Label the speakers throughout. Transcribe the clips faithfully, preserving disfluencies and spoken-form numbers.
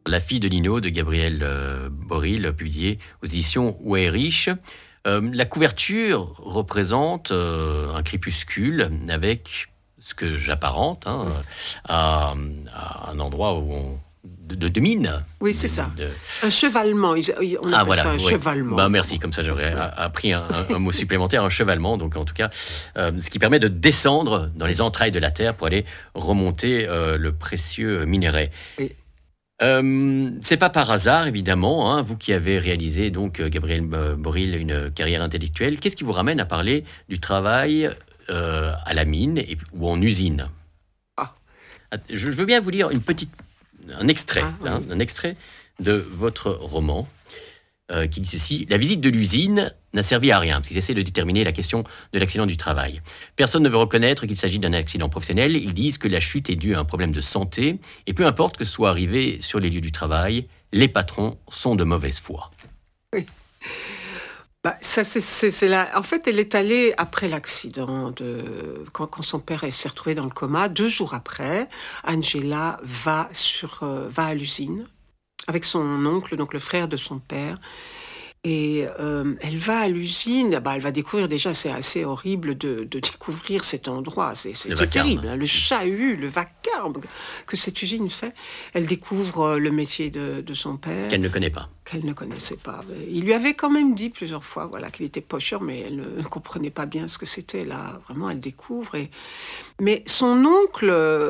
Speaker 1: La fille de Nino de Gabriel euh, Boril, publié aux éditions Weyrich. Euh, la couverture représente euh, un crépuscule avec ce que j'apparente hein, à, à un endroit où on, de, de, de mine.
Speaker 2: Oui, c'est
Speaker 1: de,
Speaker 2: ça.
Speaker 1: De...
Speaker 2: Un chevalement. On appelle
Speaker 1: ah, voilà,
Speaker 2: ça un
Speaker 1: oui.
Speaker 2: chevalement.
Speaker 1: Bah, merci, comme ça j'aurais appris un, un, un mot supplémentaire, un chevalement. Donc en tout cas, euh, ce qui permet de descendre dans les entrailles de la terre pour aller remonter euh, le précieux minerai.
Speaker 2: Oui.
Speaker 1: Euh, c'est pas par hasard, évidemment, hein, vous qui avez réalisé, donc, Gabriel Boril, une carrière intellectuelle. Qu'est-ce qui vous ramène à parler du travail euh, à la mine et, ou en usine?
Speaker 2: ah.
Speaker 1: Je veux bien vous lire une petite, un extrait,
Speaker 2: ah,
Speaker 1: hein,
Speaker 2: oui.
Speaker 1: un extrait de votre roman. Euh, qui dit ceci: la visite de l'usine n'a servi à rien, parce qu'ils essaient de déterminer la question de l'accident du travail. Personne ne veut reconnaître qu'il s'agit d'un accident professionnel. Ils disent que la chute est due à un problème de santé, et peu importe que ce soit arrivé sur les lieux du travail, les patrons sont de mauvaise foi.
Speaker 2: Oui. Bah, ça, c'est, c'est, c'est la... En fait, elle est allée après l'accident, de... quand, quand son père s'est retrouvé dans le coma. Deux jours après, Angela va, sur, euh, va à l'usine avec son oncle, donc le frère de son père. Et euh, elle va à l'usine, bah, elle va découvrir déjà, c'est assez horrible de, de découvrir cet endroit, c'est, c'est, c'est terrible, hein, le chahut, le vacarme que cette usine fait. Elle découvre le métier de, de son père.
Speaker 1: Qu'elle ne connaît pas.
Speaker 2: Qu'elle ne connaissait pas. Il lui avait quand même dit plusieurs fois voilà, qu'il était pocheur, mais elle ne, ne comprenait pas bien ce que c'était. Là, vraiment, elle découvre. Et... Mais son oncle...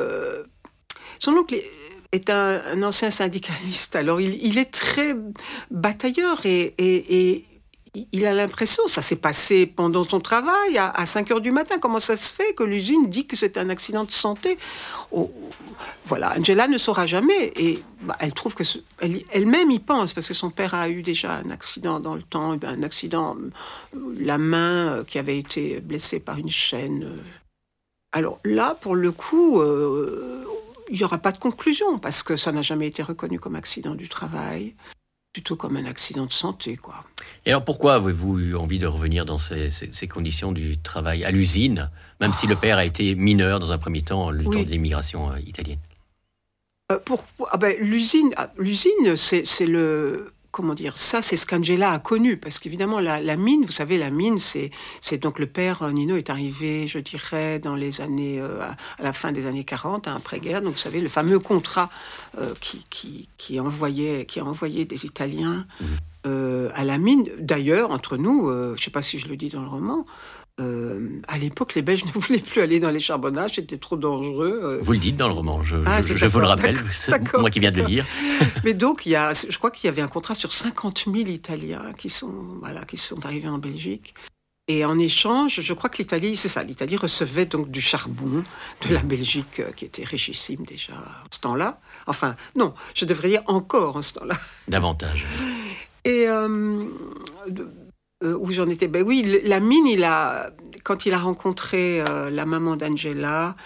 Speaker 2: Son oncle... est un, un ancien syndicaliste. Alors, il, il est très batailleur et, et, et il a l'impression, ça s'est passé pendant son travail, à, à cinq heures du matin. Comment ça se fait que l'usine dit que c'est un accident de santé? oh, Voilà, Angela ne saura jamais. Et bah, elle trouve que... Ce, elle, elle-même y pense, parce que son père a eu déjà un accident dans le temps, un accident, la main qui avait été blessée par une chaîne. Alors là, pour le coup... Euh, il n'y aura pas de conclusion, parce que ça n'a jamais été reconnu comme accident du travail, plutôt comme un accident de santé, quoi.
Speaker 1: Et alors pourquoi avez-vous eu envie de revenir dans ces, ces, ces conditions du travail à l'usine, même oh. si le père a été mineur dans un premier temps, le oui. temps de l'immigration euh, italienne?
Speaker 2: euh, pour, ah ben, l'usine, l'usine c'est, c'est le... Comment dire, ça, c'est ce qu'Angela a connu, parce qu'évidemment, la, la mine, vous savez, la mine, c'est, c'est donc le père Nino est arrivé, je dirais, dans les années, euh, à la fin des années quarante, hein, après-guerre. Donc, vous savez, le fameux contrat euh, qui, qui, qui envoyait, qui a envoyé des Italiens euh, à la mine. D'ailleurs, entre nous, euh, je ne sais pas si je le dis dans le roman. Euh, à l'époque, les Belges ne voulaient plus aller dans les charbonnages, c'était trop dangereux. Euh.
Speaker 1: Vous le dites dans le roman, je,
Speaker 2: ah,
Speaker 1: je, je vous le rappelle,
Speaker 2: d'accord,
Speaker 1: c'est
Speaker 2: d'accord.
Speaker 1: moi qui viens de le lire.
Speaker 2: Mais donc, il y a, je crois qu'il y avait un contrat sur cinquante mille Italiens qui sont, voilà, qui sont arrivés en Belgique. Et en échange, je crois que l'Italie, c'est ça, l'Italie recevait donc du charbon de la Belgique, euh, qui était richissime déjà en ce temps-là. Enfin, non, je devrais dire encore en ce temps-là.
Speaker 1: Davantage.
Speaker 2: Et... Euh, de, Euh, où j'en étais, ben oui, la mine, il a, quand il a rencontré euh, la maman d'Angela,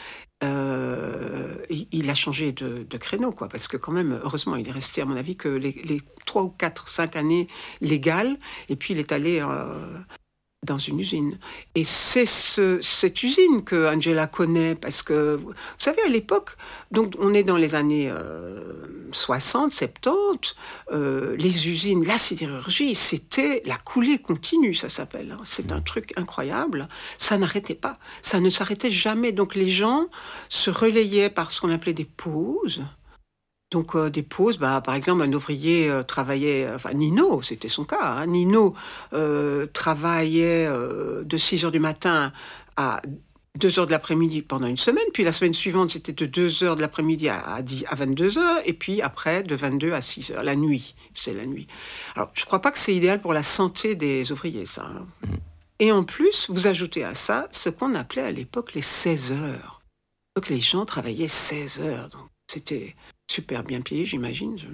Speaker 2: euh, il, il a changé de, de créneau, quoi, parce que quand même, heureusement, il est resté, à mon avis, que les, les trois ou quatre, cinq années légales, et puis il est allé euh, dans une usine. Et c'est ce, cette usine que Angela connaît, parce que, vous savez, à l'époque, donc on est dans les années euh, soixante, soixante-dix, euh, les usines, la sidérurgie, c'était la coulée continue, ça s'appelle. Hein. C'est un truc incroyable. Ça n'arrêtait pas. Ça ne s'arrêtait jamais. Donc les gens se relayaient par ce qu'on appelait des pauses. Donc euh, des pauses, bah, par exemple, un ouvrier euh, travaillait, enfin Nino, c'était son cas, hein, Nino euh, travaillait euh, de six heures du matin à deux heures de l'après-midi pendant une semaine, puis la semaine suivante, c'était de deux heures de l'après-midi à, à, à vingt-deux heures, et puis après, de vingt-deux à six heures, la nuit, c'est la nuit. Alors, je ne crois pas que c'est idéal pour la santé des ouvriers, ça. Hein. Mmh. Et en plus, vous ajoutez à ça ce qu'on appelait à l'époque les seize heures. Donc les gens travaillaient seize heures, donc c'était... super bien payé, j'imagine. Je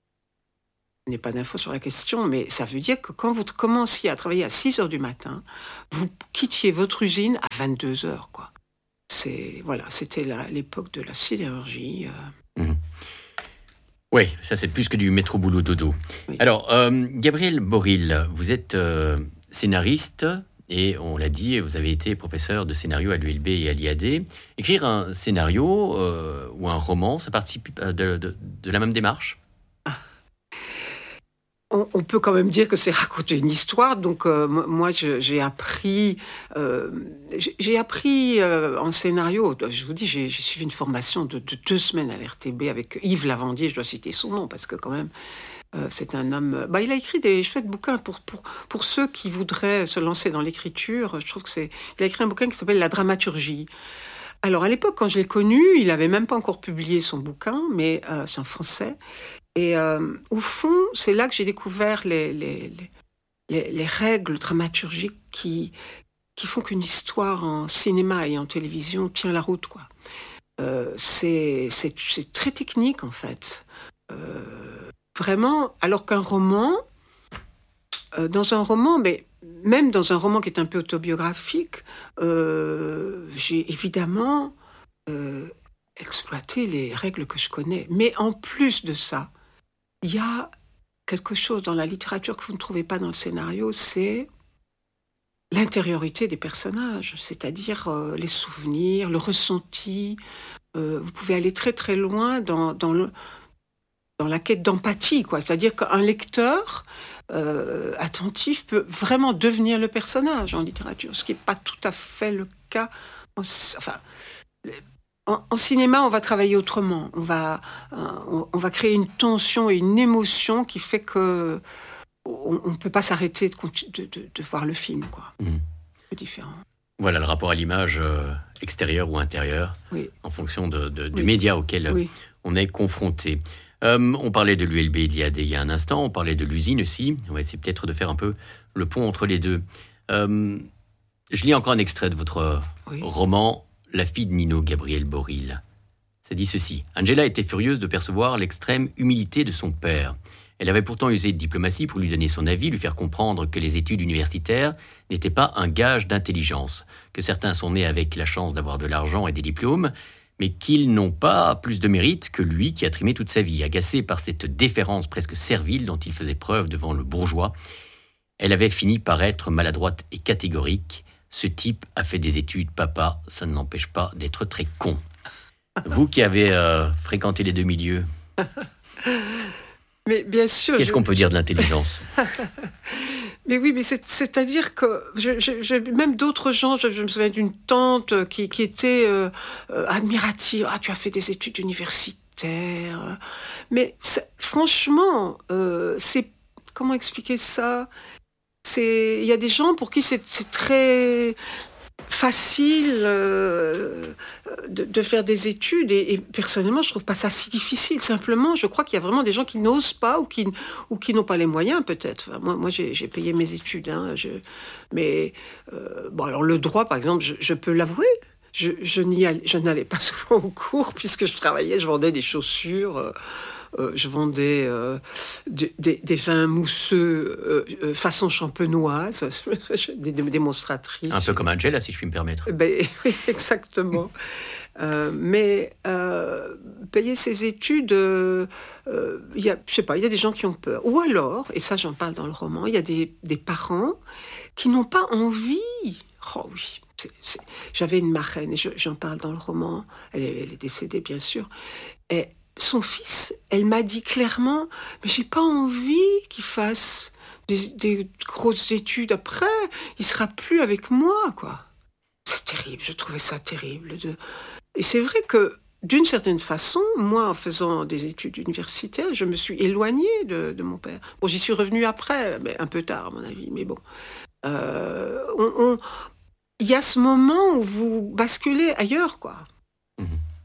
Speaker 2: n'ai pas d'infos sur la question, mais ça veut dire que quand vous commenciez à travailler à six heures du matin, vous quittiez votre usine à vingt-deux heures, quoi. C'est, voilà, c'était la, l'époque de la sidérurgie. Euh...
Speaker 1: Mmh. Oui, ça c'est plus que du métro boulot dodo. Oui. Alors, euh, Gabriel Boril, vous êtes euh, scénariste, et on l'a dit, vous avez été professeur de scénario à l'U L B et à l'I A D. Écrire un scénario euh, ou un roman, ça participe de, de, de la même démarche ?
Speaker 2: on, on peut quand même dire que c'est raconter une histoire. Donc euh, moi, je, j'ai appris, euh, j'ai, j'ai appris euh, en scénario. Je vous dis, j'ai, j'ai suivi une formation de, de deux semaines à l'R T B avec Yves Lavandier. Je dois citer son nom parce que quand même, euh, c'est un homme. Bah, il a écrit des chouettes bouquins pour pour pour ceux qui voudraient se lancer dans l'écriture. Je trouve que c'est. Il a écrit un bouquin qui s'appelle La dramaturgie. Alors, à l'époque, quand je l'ai connu, il n'avait même pas encore publié son bouquin, mais euh, c'est en français. Et euh, au fond, c'est là que j'ai découvert les, les, les, les règles dramaturgiques qui, qui font qu'une histoire en cinéma et en télévision tient la route, quoi. Euh, c'est, c'est, c'est très technique, en fait. Euh, vraiment, alors qu'un roman, euh, dans un roman, mais même dans un roman qui est un peu autobiographique, euh, j'ai évidemment euh, exploité les règles que je connais. Mais en plus de ça, il y a quelque chose dans la littérature que vous ne trouvez pas dans le scénario, c'est l'intériorité des personnages, c'est-à-dire euh, les souvenirs, le ressenti. Euh, vous pouvez aller très très loin dans, dans, le, dans la quête d'empathie, quoi. C'est-à-dire qu'un lecteur euh, attentif peut vraiment devenir le personnage en littérature, ce qui n'est pas tout à fait le cas. En, enfin, en, en cinéma, on va travailler autrement. On va, euh, on, on va créer une tension et une émotion qui fait que on ne peut pas s'arrêter de, de, de, de voir le film, quoi. Mmh. C'est différent.
Speaker 1: Voilà le rapport à l'image euh, extérieure ou intérieure, oui. En fonction de, de, du oui. média auquel oui. on est confronté. Euh, on parlait de l'U L B il y, a des, il y a un instant, on parlait de l'usine aussi. On va essayer peut-être de faire un peu le pont entre les deux. Euh, je lis encore un extrait de votre oui. roman « La fille de Nino », Gabriel Boril. Ça dit ceci. « Angela était furieuse de percevoir l'extrême humilité de son père. Elle avait pourtant usé de diplomatie pour lui donner son avis, lui faire comprendre que les études universitaires n'étaient pas un gage d'intelligence, que certains sont nés avec la chance d'avoir de l'argent et des diplômes, mais qu'ils n'ont pas plus de mérite que lui qui a trimé toute sa vie. Agacée par cette déférence presque servile dont il faisait preuve devant le bourgeois, elle avait fini par être maladroite et catégorique. Ce type a fait des études, papa, ça ne l'empêche pas d'être très con. » Vous qui avez euh, fréquenté les deux milieux,
Speaker 2: mais bien sûr,
Speaker 1: qu'est-ce
Speaker 2: je,
Speaker 1: qu'on peut
Speaker 2: je...
Speaker 1: dire de l'intelligence?
Speaker 2: Mais oui, mais c'est, c'est-à-dire que je, je, je, même d'autres gens, je, je me souviens d'une tante qui, qui était euh, euh, admirative. Ah, tu as fait des études universitaires. Mais franchement, euh, c'est comment expliquer ça? C'est, il y a des gens pour qui c'est, c'est très facile euh, de, de faire des études et, et personnellement je trouve pas ça si difficile. Simplement je crois qu'il y a vraiment des gens qui n'osent pas ou qui, ou qui n'ont pas les moyens peut-être. Enfin, moi, moi j'ai, j'ai payé mes études hein, je, mais euh, bon alors le droit par exemple je, je peux l'avouer, je, je, n'y allais, je n'allais pas souvent au cours puisque je travaillais, je vendais des chaussures euh, Euh, je vendais euh, des, des, des vins mousseux euh, euh, façon champenoise, des, des démonstratrices.
Speaker 1: Un peu comme Angela, si je puis me permettre.
Speaker 2: Ben, oui, exactement. euh, mais euh, payer ses études, euh, euh, y a, je sais pas, il y a des gens qui ont peur. Ou alors, et ça j'en parle dans le roman, il y a des, des parents qui n'ont pas envie. Oh oui. C'est, c'est... J'avais une marraine, et je, j'en parle dans le roman, elle est, elle est décédée bien sûr, et son fils, elle m'a dit clairement, mais j'ai pas envie qu'il fasse des, des grosses études après, il sera plus avec moi, quoi. C'est terrible, je trouvais ça terrible. De... Et c'est vrai que, d'une certaine façon, moi, en faisant des études universitaires, je me suis éloignée de, de mon père. Bon, j'y suis revenue après, mais un peu tard, à mon avis, mais bon. Euh, on, on... Il y a ce moment où vous basculez ailleurs, quoi. Mmh.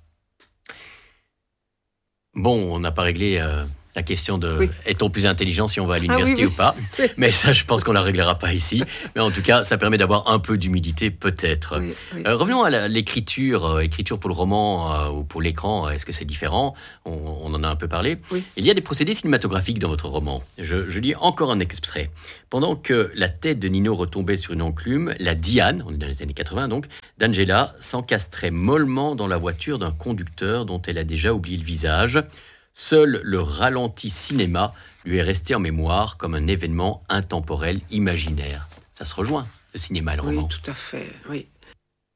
Speaker 1: Bon, on n'a pas réglé euh, la question de oui. Est-on plus intelligent si on va à l'université
Speaker 2: ah, oui, oui.
Speaker 1: ou pas? Mais ça, je pense qu'on ne la réglera pas ici. Mais en tout cas, ça permet d'avoir un peu d'humilité, peut-être. Oui, oui. Euh, revenons à la, l'écriture, euh, écriture pour le roman euh, ou pour l'écran. Est-ce que c'est différent? on, on en a un peu parlé. Oui. Il y a des procédés cinématographiques dans votre roman. Je, je lis encore un extrait. Pendant que la tête de Nino retombait sur une enclume, la Diane, on est dans les années quatre-vingts donc, d'Angela s'encastrait mollement dans la voiture d'un conducteur dont elle a déjà oublié le visage. Seul le ralenti cinéma lui est resté en mémoire comme un événement intemporel imaginaire. Ça se rejoint, le cinéma et le roman.
Speaker 2: Oui, tout à fait, oui.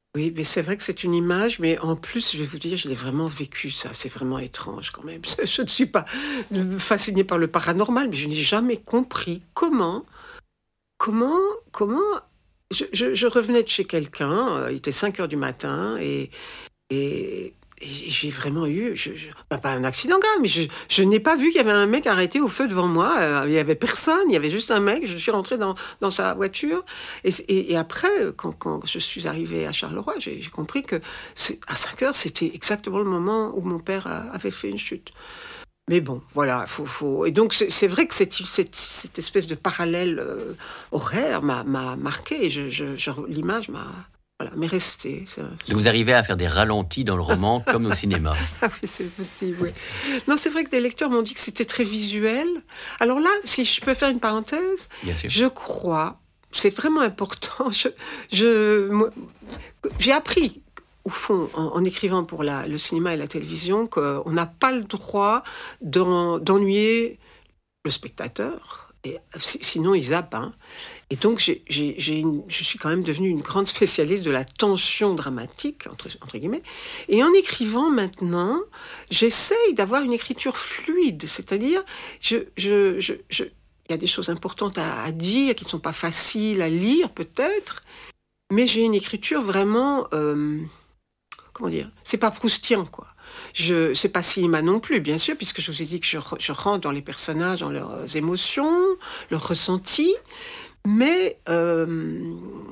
Speaker 2: Oui, mais c'est vrai que c'est une image, mais en plus, je vais vous dire, je l'ai vraiment vécu, ça. C'est vraiment étrange quand même. Je ne suis pas fascinée par le paranormal, mais je n'ai jamais compris comment, comment, comment... Je, je, je revenais de chez quelqu'un, euh, il était cinq heures du matin, et, et, et j'ai vraiment eu, je, je, bah, pas un accident grave, mais je, je n'ai pas vu qu'il y avait un mec arrêté au feu devant moi. Euh, il n'y avait personne, il y avait juste un mec. Je suis rentrée dans, dans sa voiture. Et, et, et après, quand, quand je suis arrivée à Charleroi, j'ai, j'ai compris que c'est, à cinq heures, c'était exactement le moment où mon père a, avait fait une chute. Mais bon, voilà, faut, faut... Et donc, c'est, c'est vrai que cette, cette, cette espèce de parallèle euh, horaire m'a, m'a marqué. Et je, je, je, l'image m'a... Voilà, mais restée. Ça...
Speaker 1: Donc vous arrivez à faire des ralentis dans le roman comme au cinéma.
Speaker 2: Ah oui, c'est possible, oui. Non, c'est vrai que des lecteurs m'ont dit que c'était très visuel. Alors là, si je peux faire une parenthèse,
Speaker 1: Bien sûr.
Speaker 2: Je crois, c'est vraiment important, je, je, moi, j'ai appris, au fond, en, en écrivant pour la, le cinéma et la télévision, qu'on n'a pas le droit d'en, d'ennuyer le spectateur. Et, sinon, ils zappent. Hein. Et donc, j'ai, j'ai, j'ai une, je suis quand même devenue une grande spécialiste de la tension dramatique, entre, entre guillemets. Et en écrivant maintenant, j'essaye d'avoir une écriture fluide. C'est-à-dire, je, je, je, je, il y a des choses importantes à, à dire, qui ne sont pas faciles à lire, peut-être. Mais j'ai une écriture vraiment... Euh, comment dire ? C'est pas proustien, quoi. Je, c'est pas cinéma non plus, bien sûr, puisque je vous ai dit que je, je rentre dans les personnages, dans leurs émotions, leurs ressentis, mais euh,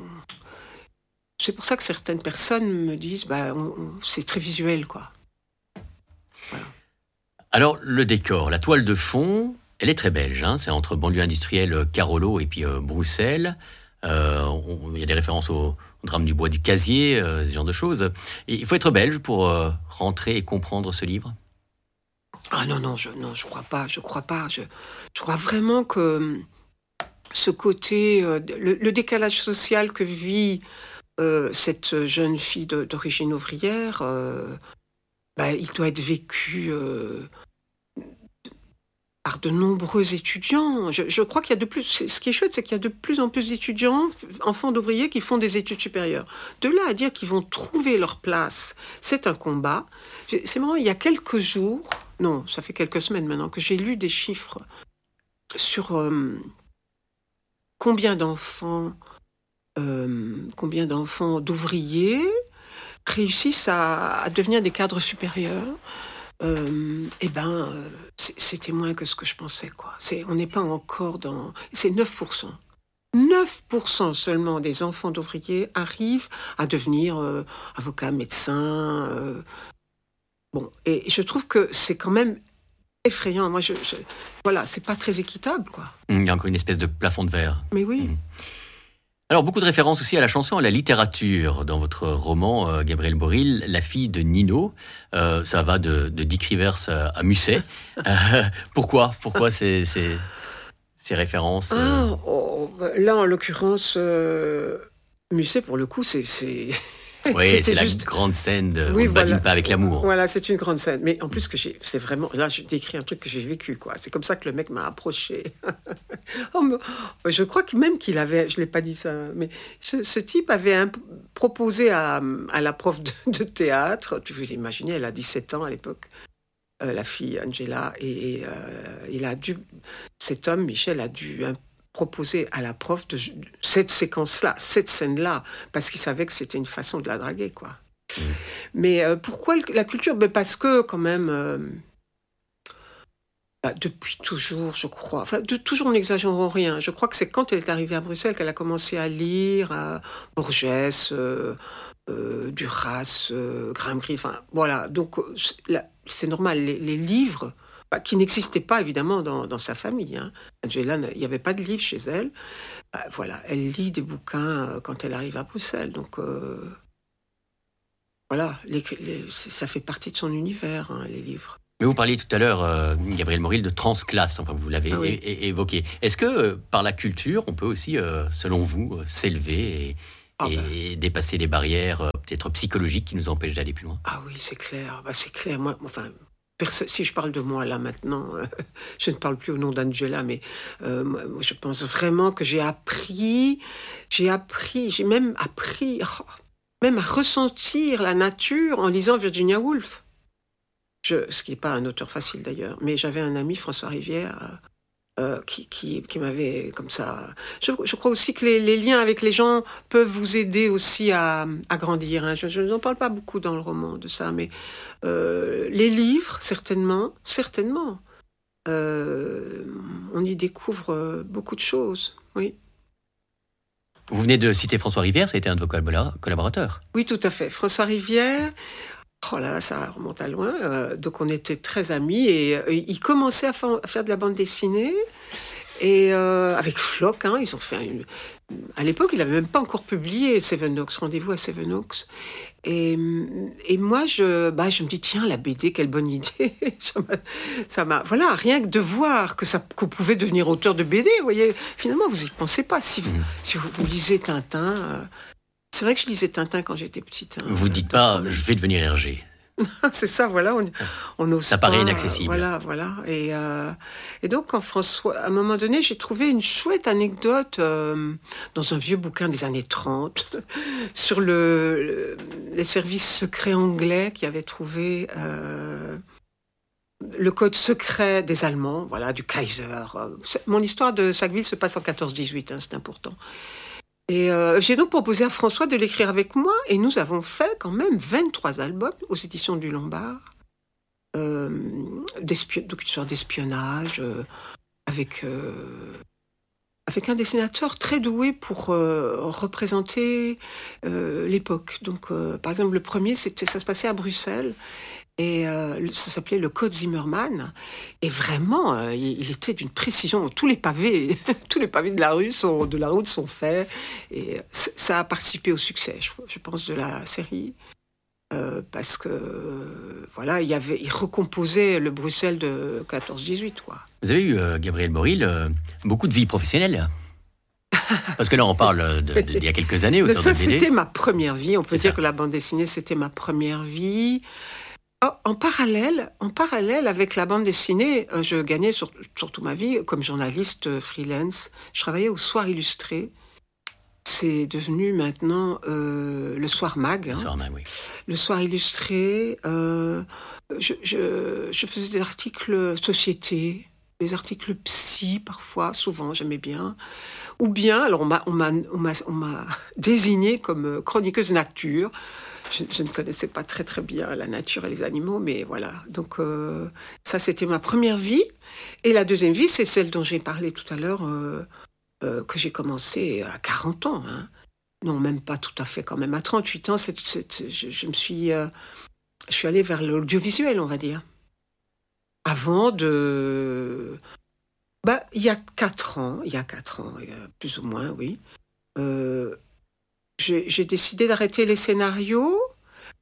Speaker 2: c'est pour ça que certaines personnes me disent, bah, on, on, c'est très visuel, quoi. Voilà.
Speaker 1: Alors, le décor, la toile de fond, elle est très belge, hein, c'est entre banlieue industrielle Carolo et puis euh, Bruxelles. Euh, on, il y a des références au, au drame du bois du Casier, euh, ce genre de choses. Et il faut être belge pour euh, rentrer et comprendre ce livre.
Speaker 2: Ah non, non, je non, je crois pas, je crois pas. Je, je crois vraiment que ce côté, euh, le, le décalage social que vit euh, cette jeune fille de, d'origine ouvrière, euh, bah, il doit être vécu euh, par de nombreux étudiants. Je, je crois qu'il y a de plus. Ce qui est chouette, c'est qu'il y a de plus en plus d'étudiants, enfants d'ouvriers, qui font des études supérieures. De là à dire qu'ils vont trouver leur place, c'est un combat. C'est marrant, il y a quelques jours, non, ça fait quelques semaines maintenant, que j'ai lu des chiffres sur euh, combien d'enfants, euh, combien d'enfants d'ouvriers réussissent à, à devenir des cadres supérieurs. Euh, eh ben, euh, c'était moins que ce que je pensais, quoi. C'est, on n'est pas encore dans... C'est neuf pour cent. neuf pour cent seulement des enfants d'ouvriers arrivent à devenir euh, avocats, médecins. Euh, bon, et je trouve que c'est quand même effrayant. Moi, je, je, voilà, c'est pas très équitable, quoi.
Speaker 1: Il y a encore une espèce de plafond de verre.
Speaker 2: Mais oui. Mmh.
Speaker 1: Alors, beaucoup de références aussi à la chanson, à la littérature. Dans votre roman, euh, Gabriel Boril, La fille de Nino, euh, ça va de, de Dick Rivers à, à Musset. Euh, pourquoi Pourquoi ces, ces, ces références euh...
Speaker 2: ah, oh, Là, en l'occurrence, euh, Musset, pour le coup, c'est... c'est...
Speaker 1: Oui, c'est juste... la grande scène de
Speaker 2: oui,
Speaker 1: On ne
Speaker 2: voilà,
Speaker 1: badine pas avec l'amour.
Speaker 2: Voilà, c'est une grande scène. Mais en plus, que j'ai, c'est vraiment... Là, j'ai décrit un truc que j'ai vécu, quoi. C'est comme ça que le mec m'a approché. oh, mais... Je crois que même qu'il avait... Je ne l'ai pas dit ça, mais ce, ce type avait un... proposé à, à la prof de, de théâtre. Tu vous imaginez, elle a dix-sept ans à l'époque, euh, la fille Angela. Et, et euh, il a dû... Cet homme, Michel, a dû... Un... proposer à la prof de cette séquence-là, cette scène-là, parce qu'il savait que c'était une façon de la draguer, quoi. Mmh. Mais euh, pourquoi la culture ? Ben parce que, quand même, euh, bah, depuis toujours, je crois, enfin, de toujours n'exagérons rien, je crois que c'est quand elle est arrivée à Bruxelles qu'elle a commencé à lire euh, Borges, euh, euh, Duras, euh, Grimgris, enfin, voilà. Donc, c'est, là, c'est normal, les, les livres... Bah, qui n'existait pas évidemment dans, dans sa famille. Hein. Angela, il n'y avait pas de livre chez elle. Bah, voilà, elle lit des bouquins euh, quand elle arrive à Bruxelles. Donc euh, voilà, les, les, ça fait partie de son univers, hein, les livres.
Speaker 1: Mais vous parliez tout à l'heure, euh, Gabriel Boril, de transclasse, enfin vous l'avez ah oui. é- é- évoqué. Est-ce que euh, par la culture, on peut aussi, euh, selon vous, euh, s'élever et, ah et ben. dépasser les barrières euh, peut-être psychologiques qui nous empêchent d'aller plus loin ?
Speaker 2: Ah oui, c'est clair. Bah, c'est clair. Moi, enfin. Si je parle de moi là maintenant, euh, je ne parle plus au nom d'Angela, mais euh, moi, je pense vraiment que j'ai appris, j'ai appris, j'ai même appris. Oh, même à ressentir la nature en lisant Virginia Woolf. Je, ce qui n'est pas un auteur facile d'ailleurs, mais j'avais un ami, François Rivière, euh, qui, qui, qui m'avait comme ça... Je, je crois aussi que les, les liens avec les gens peuvent vous aider aussi à, à grandir. Hein. Je, je n'en parle pas beaucoup dans le roman de ça, mais euh, les livres, certainement, certainement. Euh, on y découvre beaucoup de choses, oui.
Speaker 1: Vous venez de citer François Rivière, ça a été un de vos collaborateurs.
Speaker 2: Oui, tout à fait. François Rivière... Oh là là, ça remonte à loin. Euh, donc on était très amis et euh, il commençait à, fa- à faire de la bande dessinée et euh, avec Flock, hein, ils ont fait une... À l'époque, il n'avait même pas encore publié Seven Oaks, Rendez-vous à Seven Oaks. Et, et moi, je, bah, je me dis, tiens, la B D, quelle bonne idée. ça, m'a, ça m'a, voilà, rien que de voir que ça, qu'on pouvait devenir auteur de B D, vous voyez, finalement, vous n'y pensez pas. Si vous, mmh. si vous, vous lisez Tintin... Euh, C'est vrai que je lisais Tintin quand j'étais petite. Hein,
Speaker 1: vous dites pas, je vais devenir Hergé.
Speaker 2: C'est ça, voilà. On, on ose
Speaker 1: ça paraît
Speaker 2: pas,
Speaker 1: inaccessible.
Speaker 2: Voilà, voilà. Et, euh, et donc, quand François, à un moment donné, j'ai trouvé une chouette anecdote euh, dans un vieux bouquin des années trente sur le, le, les services secrets anglais qui avaient trouvé euh, le code secret des Allemands, voilà, du Kaiser. Mon histoire de Sackville se passe en quatorze dix-huit, hein, c'est important. Et euh, j'ai donc proposé à François de l'écrire avec moi, et nous avons fait quand même vingt-trois albums aux éditions du Lombard, euh, donc une sorte d'espionnage, euh, avec, euh, avec un dessinateur très doué pour euh, représenter euh, l'époque. Donc, euh, par exemple, le premier, c'était, ça se passait à Bruxelles, et euh, ça s'appelait le Code Zimmermann. Et vraiment, euh, il, il était d'une précision. Tous les pavés, tous les pavés de la rue sont, de la route sont faits. Et ça a participé au succès, je, je pense, de la série. Euh, parce que, euh, voilà, il, y avait, il recomposait le Bruxelles de quatorze dix-huit, quoi.
Speaker 1: Vous avez eu, euh, Gabriel Boril, euh, beaucoup de vie professionnelle. Parce que là, on parle de, de, d'il y a quelques années, auteur
Speaker 2: ça,
Speaker 1: de B D.
Speaker 2: C'était ma première vie. On peut
Speaker 1: C'est
Speaker 2: dire
Speaker 1: ça.
Speaker 2: que la bande dessinée, c'était ma première vie. Oh, en parallèle, en parallèle avec la bande dessinée, euh, je gagnais sur, surtout ma vie comme journaliste euh, freelance. Je travaillais au Soir Illustré. C'est devenu maintenant euh, le Soir Mag.
Speaker 1: Le
Speaker 2: hein.
Speaker 1: Soir Mag, oui.
Speaker 2: Le Soir Illustré. Euh, je, je, je faisais des articles société, des articles psy parfois, souvent, j'aimais bien. Ou bien, alors on m'a, on m'a, on m'a, on m'a désignée comme chroniqueuse nature. Je, je ne connaissais pas très très bien la nature et les animaux, mais voilà. Donc euh, ça, c'était ma première vie. Et la deuxième vie, c'est celle dont j'ai parlé tout à l'heure, euh, euh, que j'ai commencé à quarante ans. Hein. Non, même pas tout à fait quand même. À trente-huit ans, c'est, c'est, je, je me suis, euh, je suis allée vers l'audiovisuel, on va dire. Avant de... Bah, il y a quatre ans, il y a quatre ans, plus ou moins, oui. Euh, J'ai, j'ai décidé d'arrêter les scénarios. Pourquoi ?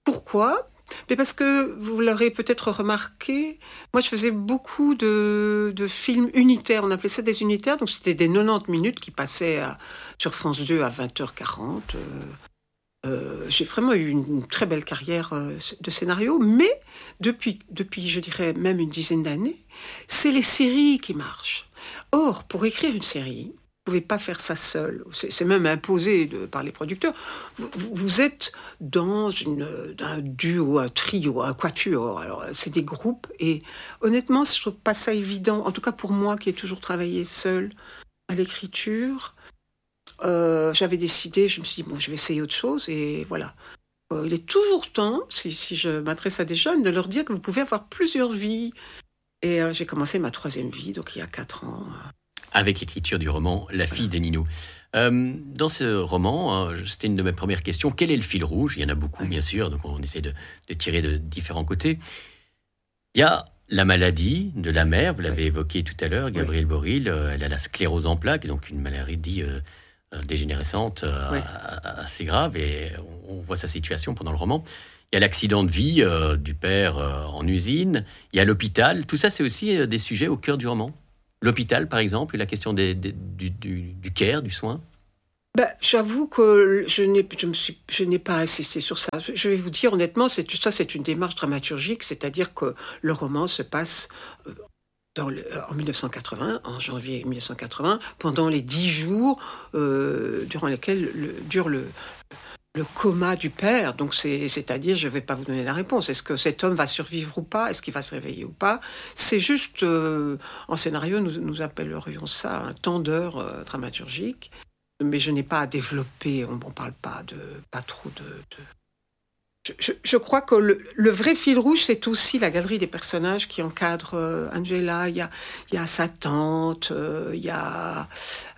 Speaker 2: Mais parce que, vous l'aurez peut-être remarqué, moi je faisais beaucoup de, de films unitaires, on appelait ça des unitaires, donc c'était des quatre-vingt-dix minutes qui passaient à, sur France deux à vingt heures quarante. Euh, euh, j'ai vraiment eu une, une très belle carrière euh, de scénario, mais depuis, depuis, je dirais, même une dizaine d'années, c'est les séries qui marchent. Or, pour écrire une série, vous ne pouvez pas faire ça seul. C'est, c'est même imposé de, par les producteurs. Vous, vous êtes dans une, un duo, un trio, un quatuor. Alors, c'est des groupes. Et honnêtement, je ne trouve pas ça évident. En tout cas, pour moi, qui ai toujours travaillé seul à l'écriture, euh, j'avais décidé, je me suis dit, bon, je vais essayer autre chose. Et voilà. Euh, il est toujours temps, si, si je m'adresse à des jeunes, de leur dire que vous pouvez avoir plusieurs vies. Et euh, j'ai commencé ma troisième vie, donc il y a quatre ans.
Speaker 1: Avec l'écriture du roman La fille de Nino. Euh, dans ce roman, hein, c'était une de mes premières questions. Quel est le fil rouge ? Il y en a beaucoup, oui. Bien sûr, donc on essaie de, de tirer de différents côtés. Il y a la maladie de la mère, vous l'avez oui. évoqué tout à l'heure, Gabriel oui. Boril. Euh, elle a la sclérose en plaques, donc une maladie euh, dégénérescente euh, oui. assez grave, et on, on voit sa situation pendant le roman. Il y a l'accident de vie euh, du père euh, en usine, il y a l'hôpital. Tout ça, c'est aussi euh, des sujets au cœur du roman. L'hôpital, par exemple, et la question des, des, du, du, du care, du soin.
Speaker 2: Ben, j'avoue que je n'ai, je, me suis, je n'ai pas insisté sur ça. Je vais vous dire honnêtement, c'est, ça c'est une démarche dramaturgique, c'est-à-dire que le roman se passe dans le, en dix-neuf cent quatre-vingts, en janvier dix-neuf cent quatre-vingts, pendant les dix jours euh, durant lesquels le, dure le, le coma du père. Donc, c'est, c'est-à-dire, je ne vais pas vous donner la réponse. Est-ce que cet homme va survivre ou pas? Est-ce qu'il va se réveiller ou pas? C'est juste, euh, en scénario, nous, nous appellerions ça un temps d'heure euh, dramaturgique. Mais je n'ai pas à développer, on ne parle pas, de, pas trop de... de... Je, je, je crois que le, le vrai fil rouge, c'est aussi la galerie des personnages qui encadrent euh, Angela. Il y a, il y a sa tante, euh, il y a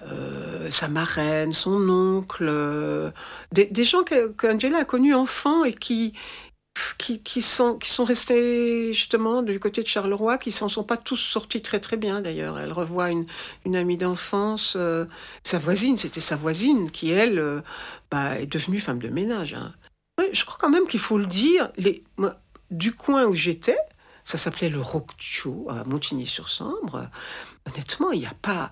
Speaker 2: euh, sa marraine, son oncle, euh, des, des gens que, que Angela a connus enfant et qui, qui, qui, sont, qui sont restés justement du côté de Charleroi, qui s'en sont pas tous sortis très très bien d'ailleurs. Elle revoit une, une amie d'enfance, euh, sa voisine, c'était sa voisine qui, elle, euh, bah, est devenue femme de ménage, hein. Oui, je crois quand même qu'il faut le dire, les, moi, du coin où j'étais, ça s'appelait le Rocchio, à Montigny-sur-Sambre. Honnêtement, il n'y a pas...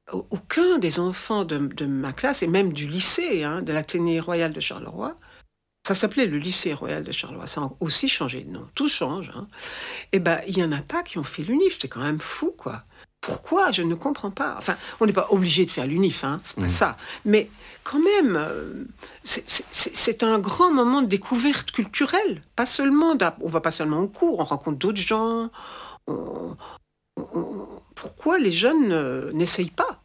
Speaker 2: Aucun des enfants de, de ma classe, et même du lycée, hein, de l'Athénée royal de Charleroi, ça s'appelait le lycée royal de Charleroi, ça a aussi changé de nom, tout change. Hein. Et ben, il n'y en a pas qui ont fait l'UNIF, c'est quand même fou, quoi. Pourquoi? Je ne comprends pas. Enfin, on n'est pas obligé de faire l'UNIF, hein, c'est pas mmh. ça. Mais quand même, euh, c'est, c'est, c'est un grand moment de découverte culturelle. Pas seulement, on va pas seulement au cours, on rencontre d'autres gens. On, on, pourquoi les jeunes euh, n'essayent pas?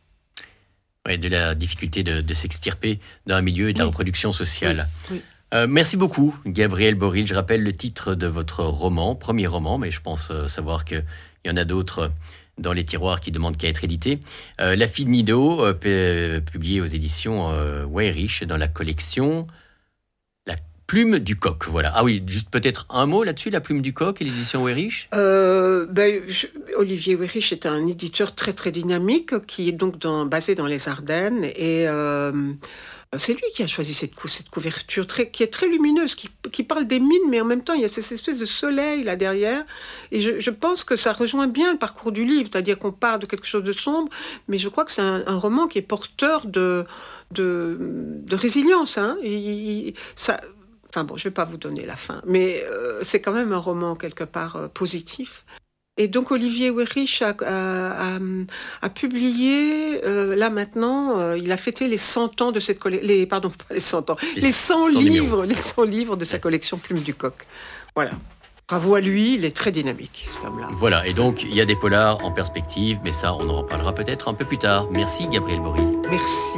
Speaker 1: Oui, de la difficulté de, de s'extirper d'un milieu et de oui. la reproduction sociale.
Speaker 2: Oui. Oui.
Speaker 1: Euh, merci beaucoup, Gabrielle Boril. Je rappelle le titre de votre roman, premier roman, mais je pense euh, savoir qu'il y en a d'autres dans les tiroirs qui demandent qu'à être édités. Euh, La fille de Mido, euh, p- publié aux éditions euh, Weyrich dans la collection La plume du coq. Voilà. Ah oui, juste peut-être un mot là-dessus, La plume du coq et l'édition Weyrich.
Speaker 2: Euh, ben, je, Olivier Weyrich est un éditeur très très dynamique qui est donc dans, basé dans les Ardennes et euh, c'est lui qui a choisi cette, cou- cette couverture très, qui est très lumineuse, qui, qui parle des mines, mais en même temps, il y a cette espèce de soleil là derrière. Et je, je pense que ça rejoint bien le parcours du livre, c'est-à-dire qu'on part de quelque chose de sombre, mais je crois que c'est un, un roman qui est porteur de, de, de résilience. Hein. Il, il, ça, enfin bon, je ne vais pas vous donner la fin, mais euh, c'est quand même un roman quelque part euh, positif. Et donc Olivier Weyrich a, a, a, a publié, euh, là maintenant, euh, il a fêté les cent ans de cette collection, les, pardon, pas les cent ans, les, les cent livres, les cent livres de sa collection Plume du Coq. Voilà. Bravo à lui, il est très dynamique, cet homme-là.
Speaker 1: Voilà, et donc il y a des polars en perspective, mais ça, on en reparlera peut-être un peu plus tard. Merci Gabrielle Boril.
Speaker 2: Merci.